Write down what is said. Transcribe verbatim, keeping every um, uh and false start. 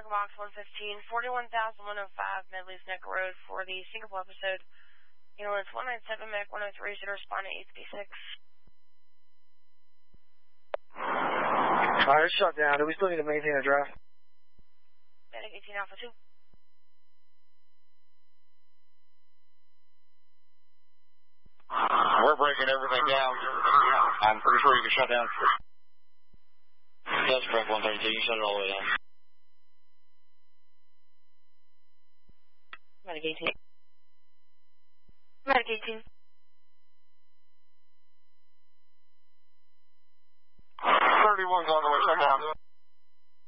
Box one fifteen, forty-one thousand one oh five, Medley's Neck Road for the Singapore episode. Ambulance one nine seven, Medic one oh three, respond to eight fifty-six. Alright, it's shut down. Do we still need to maintain a draft? Medic eighteen Alpha two. We're breaking everything down. I'm pretty sure you can shut down. That's correct, one thirty-two. You shut it all the way down. Medic eighteen. Medic eighteen.